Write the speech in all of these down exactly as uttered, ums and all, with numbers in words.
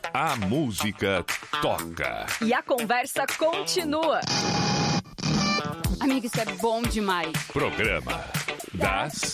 A música toca. E a conversa continua. Amiga, isso é bom demais. Programa das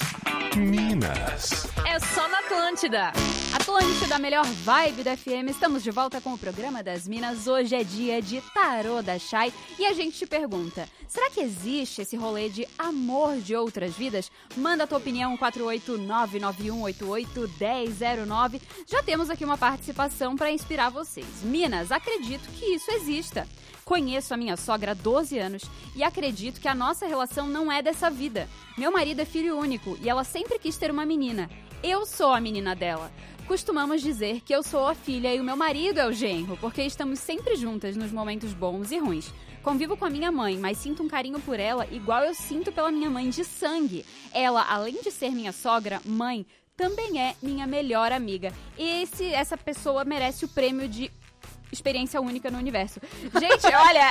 Minas. É só na Atlântida. Atlântida, a melhor vibe da F M. Estamos de volta com o programa das Minas. Hoje é dia de Tarô da Chay. E a gente te pergunta, será que existe esse rolê de amor de outras vidas? Manda a tua opinião, quatro oito nove nove um oito oito um zero zero nove. Já temos aqui uma participação para inspirar vocês. Minas, acredito que isso exista. Conheço a minha sogra há doze anos e acredito que a nossa relação não é dessa vida. Meu marido é filho único e ela sempre quis ter uma menina. Eu sou a menina dela. Costumamos dizer que eu sou a filha e o meu marido é o genro, porque estamos sempre juntas nos momentos bons e ruins. Convivo com a minha mãe, mas sinto um carinho por ela igual eu sinto pela minha mãe de sangue. Ela, além de ser minha sogra, mãe, também é minha melhor amiga. E esse, essa pessoa merece o prêmio de experiência única no universo. Gente, olha,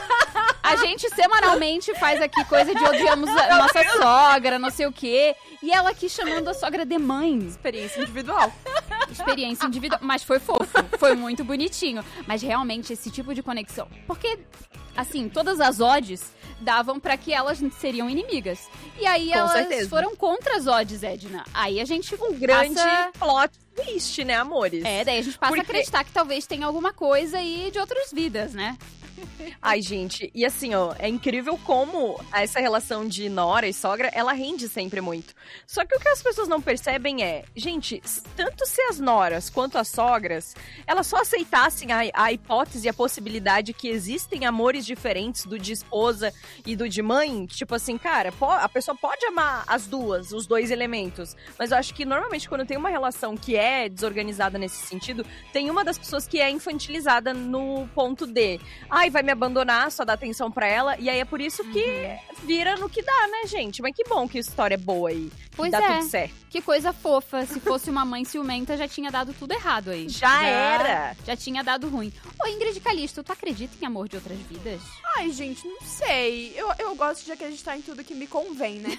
a gente semanalmente faz aqui coisa de odiamos a nossa sogra, não sei o quê. E ela aqui chamando a sogra de mãe. Experiência individual. Experiência individual. Mas foi fofo, foi muito bonitinho. Mas realmente esse tipo de conexão. Porque, assim, todas as odds davam pra que elas seriam inimigas. E aí Com elas certeza. foram contra as odds, Edna. Aí a gente Um grande passa... plot twist, né, amores? É, daí a gente passa Porque... a acreditar que talvez tenha alguma coisa aí de outras vidas, né? Ai, gente, e assim, ó, é incrível como essa relação de nora e sogra, ela rende sempre muito. Só que o que as pessoas não percebem é, gente, tanto se as noras quanto as sogras, elas só aceitassem a, a hipótese e a possibilidade que existem amores diferentes do de esposa e do de mãe, tipo assim, cara, po- a pessoa pode amar as duas, os dois elementos, mas eu acho que normalmente quando tem uma relação que é desorganizada nesse sentido, tem uma das pessoas que é infantilizada no ponto de, ai, vai me abandonar, só dá atenção pra ela, e aí é por isso que uhum. vira no que dá, né, gente? Mas que bom que a história é boa aí, que pois dá é. tudo certo. Que coisa fofa, se fosse uma mãe ciumenta já tinha dado tudo errado aí. Já, já era! Já tinha dado ruim. Ô, Ingrid Calixto, tu acredita em amor de outras vidas? Ai, gente, não sei. Eu, eu gosto de acreditar em tudo que me convém, né?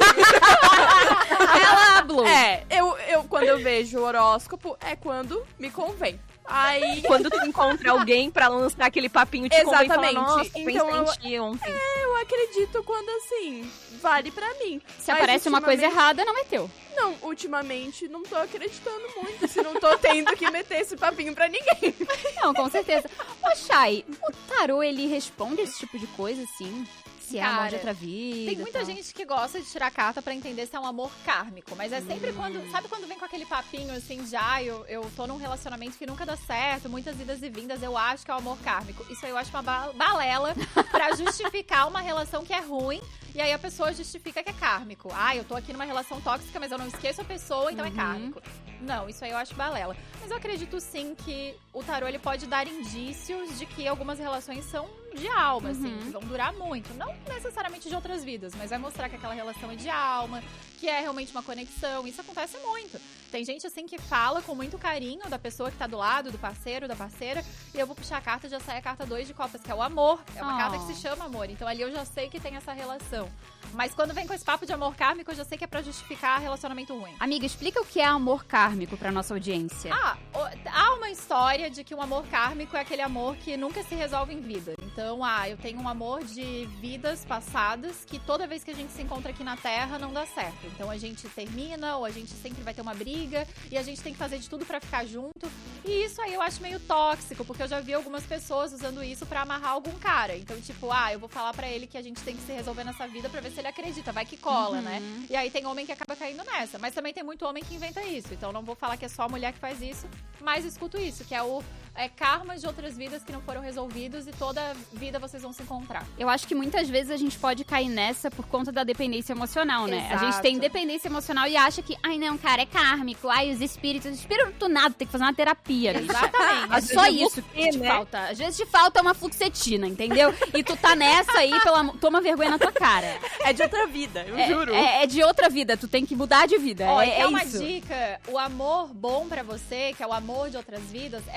Ela, Blue. É, eu, eu, quando eu vejo o horóscopo, é quando me convém. Aí... Quando tu encontra alguém pra lançar aquele papinho te Exatamente. Convém, fala, nossa, então eu, pensei em ti ontem. É, eu acredito quando, assim, vale pra mim. Se Mas aparece uma coisa errada, não é teu. Não, ultimamente não tô acreditando muito, se não tô tendo que meter esse papinho pra ninguém. Não, com certeza. Ô, Chay, o tarô, ele responde esse tipo de coisa, assim? Se é Cara, amor de outra vida. Tem muita tal. gente que gosta de tirar carta pra entender se é um amor kármico, mas é sempre hum. quando, sabe quando vem com aquele papinho assim, já eu, eu tô num relacionamento que nunca dá certo, muitas idas e vindas, eu acho que é o amor kármico. Isso aí eu acho uma ba- balela pra justificar uma relação que é ruim. E aí a pessoa justifica que é kármico. Ah, eu tô aqui numa relação tóxica, mas eu não esqueço a pessoa, então uhum. é kármico. Não, isso aí eu acho balela. Mas eu acredito sim que o tarô ele pode dar indícios de que algumas relações são de alma, assim, uhum. que vão durar muito. Não necessariamente de outras vidas, mas vai mostrar que aquela relação é de alma, que é realmente uma conexão. Isso acontece muito. Tem gente, assim, que fala com muito carinho da pessoa que tá do lado, do parceiro, da parceira, e eu vou puxar a carta e já sai a carta dois de copas, que é o amor. É uma oh. carta que se chama amor. Então ali eu já sei que tem essa relação. Mas quando vem com esse papo de amor kármico, eu já sei que é pra justificar relacionamento ruim. Amiga, explica o que é amor kármico pra nossa audiência. Ah, há uma história de que um amor kármico é aquele amor que nunca se resolve em vida. Então, ah, eu tenho um amor de vidas passadas que toda vez que a gente se encontra aqui na Terra não dá certo. Então a gente termina ou a gente sempre vai ter uma briga e a gente tem que fazer de tudo pra ficar junto. E isso aí eu acho meio tóxico, porque eu já vi algumas pessoas usando isso pra amarrar algum cara. Então, tipo, ah, eu vou falar pra ele que a gente tem que se resolver nessa vida pra ver se ele acredita. Vai que cola, uhum. né? E aí tem homem que acaba caindo nessa. Mas também tem muito homem que inventa isso. Então não vou falar que é só a mulher que faz isso, mas escuto isso, que é o é, karma de outras vidas que não foram resolvidos e toda vida vocês vão se encontrar. Eu acho que muitas vezes a gente pode cair nessa por conta da dependência emocional, né? Exato. A gente tem dependência emocional e acha que, ai não, cara, é kármico, ai os espíritos, espírito nada, tem que fazer uma terapia, bicho. Exatamente. É só isso que te né? falta. Às vezes te falta uma fluxetina, entendeu? E tu tá nessa aí, pela, toma vergonha na tua cara. É de outra vida, eu é, juro. É, é de outra vida, tu tem que mudar de vida. Ó, é, é é uma isso. dica, o amor bom pra você, que é o amor de outras vidas, é aquele que vai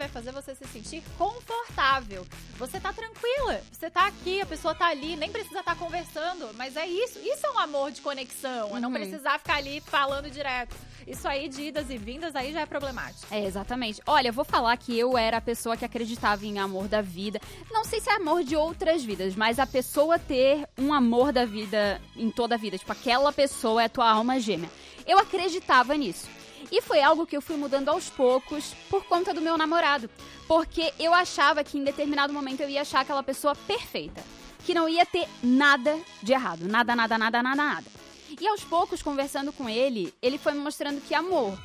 vai fazer você se sentir confortável. Você tá tranquila, você tá aqui, a pessoa tá ali, nem precisa estar conversando, mas é isso. Isso é um amor de conexão, é não Uhum. precisar ficar ali falando direto. Isso aí de idas e vindas aí já é problemático. É, exatamente. Olha, eu vou falar que eu era a pessoa que acreditava em amor da vida. Não sei se é amor de outras vidas, mas a pessoa ter um amor da vida em toda a vida. Tipo, aquela pessoa é a tua alma gêmea. Eu acreditava nisso. E foi algo que eu fui mudando aos poucos por conta do meu namorado. Porque eu achava que em determinado momento eu ia achar aquela pessoa perfeita. Que não ia ter nada de errado. Nada, nada, nada, nada, nada. E aos poucos, conversando com ele, ele foi me mostrando que amor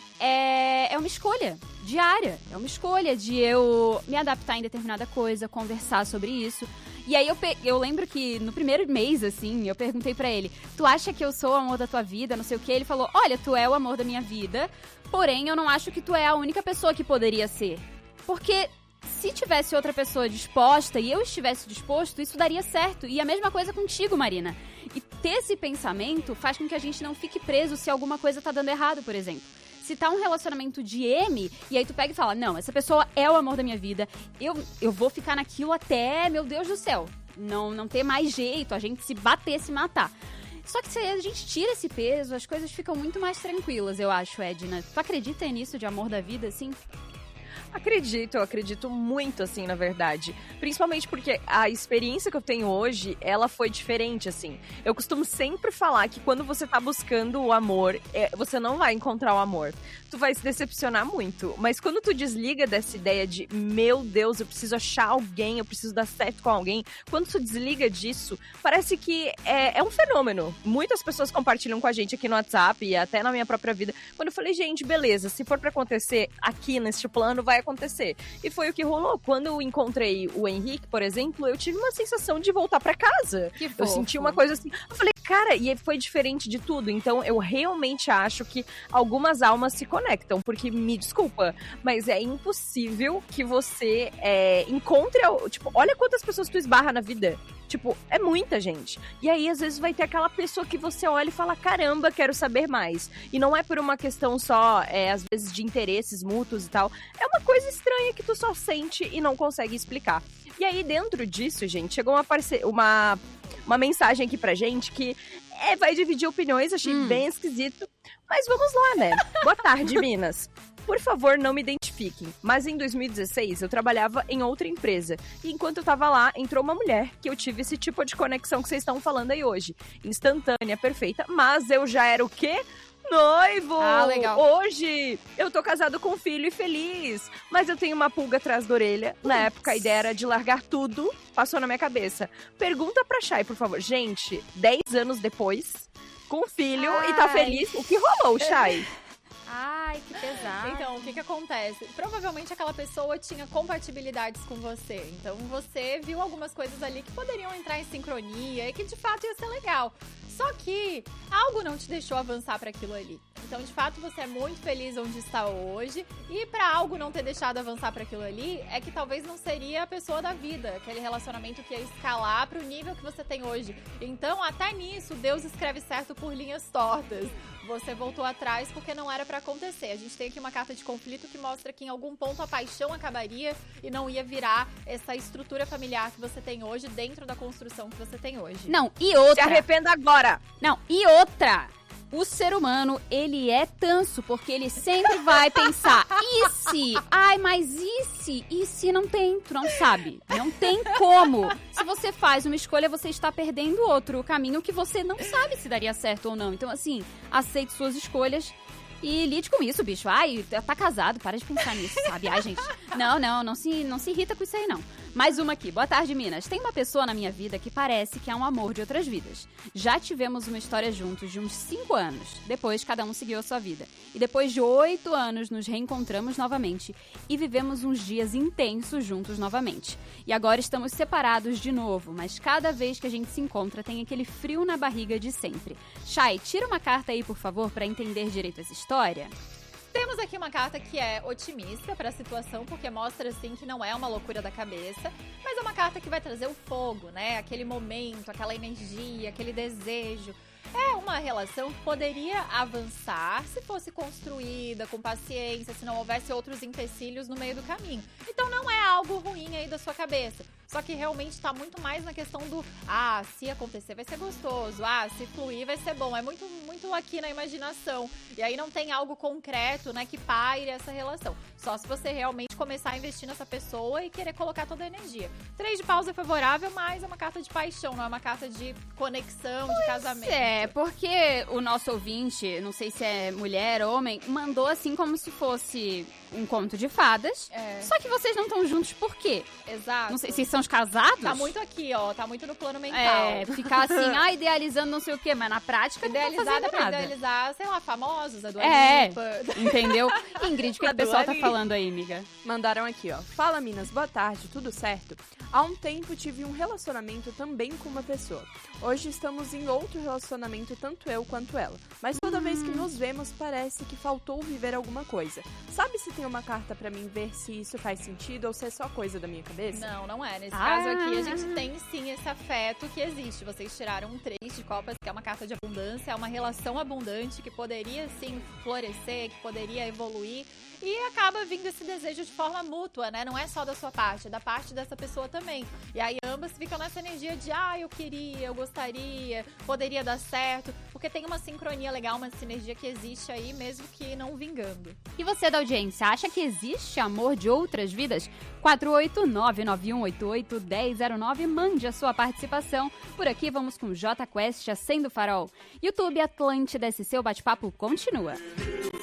é, é uma escolha diária. É uma escolha de eu me adaptar em determinada coisa, conversar sobre isso. E aí eu, pe- eu lembro que no primeiro mês, assim, eu perguntei pra ele, tu acha que eu sou o amor da tua vida, não sei o quê? Ele falou, olha, tu é o amor da minha vida, porém eu não acho que tu é a única pessoa que poderia ser. Porque se tivesse outra pessoa disposta e eu estivesse disposto, isso daria certo. E a mesma coisa contigo, Marina. E ter esse pensamento faz com que a gente não fique preso se alguma coisa tá dando errado, por exemplo. Se tá um relacionamento de M, e aí tu pega e fala, não, essa pessoa é o amor da minha vida, eu, eu vou ficar naquilo até, meu Deus do céu, não, não ter mais jeito, a gente se bater, se matar. Só que se a gente tira esse peso, as coisas ficam muito mais tranquilas, eu acho, Edna. Tu acredita nisso de amor da vida, assim? Acredito, eu acredito muito, assim, na verdade. Principalmente porque a experiência que eu tenho hoje, ela foi diferente, assim. Eu costumo sempre falar que quando você tá buscando o amor, é, você não vai encontrar o amor. Tu vai se decepcionar muito. Mas quando tu desliga dessa ideia de, meu Deus, eu preciso achar alguém, eu preciso dar certo com alguém. Quando tu desliga disso, parece que é, é um fenômeno. Muitas pessoas compartilham com a gente aqui no WhatsApp e até na minha própria vida. Quando eu falei, gente, beleza, se for pra acontecer aqui neste plano, vai acontecer. E foi o que rolou. Quando eu encontrei o Henrique, por exemplo, eu tive uma sensação de voltar pra casa. Que Eu fofo. senti uma coisa assim. Eu falei, cara, e foi diferente de tudo. Então, eu realmente acho que algumas almas se conectam. Porque, me desculpa, mas é impossível que você é, encontre... Tipo, olha quantas pessoas tu esbarra na vida. Tipo, é muita gente. E aí, às vezes, vai ter aquela pessoa que você olha e fala, caramba, quero saber mais. E não é por uma questão só, é, às vezes, de interesses mútuos e tal. É uma coisa estranha que tu só sente e não consegue explicar. E aí, dentro disso, gente, chegou uma, parce... uma... uma mensagem aqui pra gente que é, vai dividir opiniões, achei Hum. bem esquisito. Mas vamos lá, né? Boa tarde, Minas. Por favor, não me identifiquem, mas em dois mil e dezesseis eu trabalhava em outra empresa. E enquanto eu tava lá, entrou uma mulher que eu tive esse tipo de conexão que vocês estão falando aí hoje. Instantânea, perfeita, mas eu já era o quê? Noivo! Ah, legal. Hoje eu tô casado com um filho e feliz, mas eu tenho uma pulga atrás da orelha. Na época a ideia era de largar tudo, passou na minha cabeça. Pergunta pra Chay, por favor. Gente, dez anos depois, com filho e tá Ai. feliz, o que rolou, Chay? Ai, que pesado. Então, o que que acontece? Provavelmente aquela pessoa tinha compatibilidades com você. Então, você viu algumas coisas ali que poderiam entrar em sincronia e que, de fato, ia ser legal. Só que algo não te deixou avançar para aquilo ali. Então, de fato, você é muito feliz onde está hoje. E para algo não ter deixado avançar para aquilo ali, é que talvez não seria a pessoa da vida. Aquele relacionamento que ia escalar para o nível que você tem hoje. Então, até nisso, Deus escreve certo por linhas tortas. Você voltou atrás porque não era pra acontecer. A gente tem aqui uma carta de conflito que mostra que em algum ponto a paixão acabaria e não ia virar essa estrutura familiar que você tem hoje dentro da construção que você tem hoje. Não, e Se outra. arrependa agora! Não, e outra. O ser humano, ele é tanso, porque ele sempre vai pensar, e se? Ai, mas e se? E se não tem? Tu não sabe. Não tem como. Se você faz uma escolha, você está perdendo outro caminho que você não sabe se daria certo ou não. Então, assim, aceite suas escolhas e lide com isso, bicho. Ai, tá casado, para de pensar nisso, sabe? Ai, gente, não, não, não se, não se irrita com isso aí, não. Mais uma aqui. Boa tarde, Minas. Tem uma pessoa na minha vida que parece que é um amor de outras vidas. Já tivemos uma história juntos de uns cinco anos. Depois, cada um seguiu a sua vida. E depois de oito anos, nos reencontramos novamente e vivemos uns dias intensos juntos novamente. E agora estamos separados de novo, mas cada vez que a gente se encontra tem aquele frio na barriga de sempre. Chay, tira uma carta aí, por favor, pra entender direito essa história. Temos aqui uma carta que é otimista para a situação, porque mostra, assim, que não é uma loucura da cabeça, mas é uma carta que vai trazer o fogo, né? Aquele momento, aquela energia, aquele desejo. É uma relação que poderia avançar se fosse construída com paciência, se não houvesse outros empecilhos no meio do caminho. Então não é algo ruim aí da sua cabeça. Só que realmente tá muito mais na questão do, ah, se acontecer vai ser gostoso, ah, se fluir vai ser bom. É muito, muito aqui na imaginação. E aí não tem algo concreto, né, que paire essa relação. Só se você realmente começar a investir nessa pessoa e querer colocar toda a energia. Três de paus é favorável, mas é uma carta de paixão, não é uma carta de conexão, de casamento. É, porque o nosso ouvinte, não sei se é mulher ou homem, mandou assim como se fosse um conto de fadas. É. Só que vocês não estão juntos por quê? Exato. Não sei, vocês são os casados? Tá muito aqui, ó, tá muito no plano mental. É, ficar assim, ah, idealizando não sei o quê, mas na prática não tá Idealizada fazendo pra nada. idealizar, sei lá, famosos, a Dua É. Lipa. Entendeu? Ingrid, o que, que A o pessoal tá Dua Lipa. falando aí, amiga? Mandaram aqui, ó. Fala, Minas, boa tarde, tudo certo? Há um tempo tive um relacionamento também com uma pessoa. Hoje estamos em outro relacionamento, tanto eu quanto ela. Mas toda vez que nos vemos, parece que faltou viver alguma coisa. Sabe se tem uma carta pra mim ver se isso faz sentido ou se é só coisa da minha cabeça? Não, não é. Nesse Ah. caso aqui, a gente tem sim esse afeto que existe. Vocês tiraram um três de copas, que é uma carta de abundância, é uma relação abundante que poderia sim florescer, que poderia evoluir. E acaba vindo esse desejo de forma mútua, né? Não é só da sua parte, é da parte dessa pessoa também. E aí ambas ficam nessa energia de, ah, eu queria, eu gostaria, poderia dar certo. Porque tem uma sincronia legal, uma sinergia que existe aí, mesmo que não vingando. E você da audiência, acha que existe amor de outras vidas? quatro oito nove nove um oito oito um zero zero nove, mande a sua participação. Por aqui vamos com J Quest, Acendo o Farol. YouTube Atlântida S C, o bate-papo continua.